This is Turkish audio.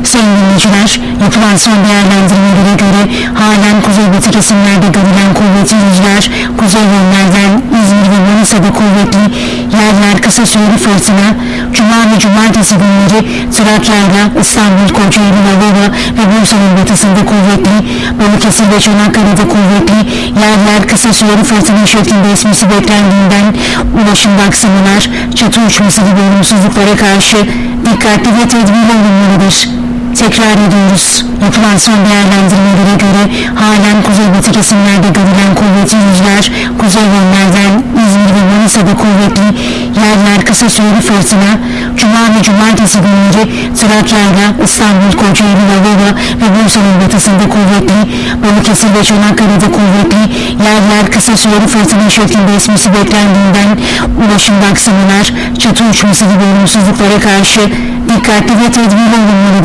Sayın dinleyiciler, yapılan son değerlendirmelere göre halen kuzeybatı kesimlerde görülen kuvvetli rüzgar, kuzey yönlerden İzmir ve Manisa'da kuvvetli, yer yer kısa süreli fırtına, Cuma ve Cumartesi günleri Trakya'yla İstanbul, Kocaeli, Yalova ve Bursa'nın batısında kuvvetli, Balıkesir ve Çanakkale'de kuvvetli, yer yer kısa süreli fırtına şeklinde esmesi beklendiğinden ulaşımda aksamalar, çatı uçması gibi olumsuzluklara karşı dikkatli ve tedbirli olunmalıdır. Tekrar ediyoruz. Yapılan son değerlendirmelere göre halen kuzeybatı kesimlerde görülen kuvvetli rüzgar, kuzey yönlerden İzmir ve Manisa'da kuvvetli, yer yer kısa süreli fırtına, Cuma ve Cumartesi günleri Trakya'yla İstanbul, Kocaeli, Yalova ve Bursa'nın batısında kuvvetli, Balıkesir ve Çanakkale'de kuvvetli, yer yer kısa süreli fırtına şeklinde esmesi beklendiğinden ulaşımda aksamalar, çatı uçması gibi olumsuzluklara karşı dikkatli ve tedbirli olunmalıdır.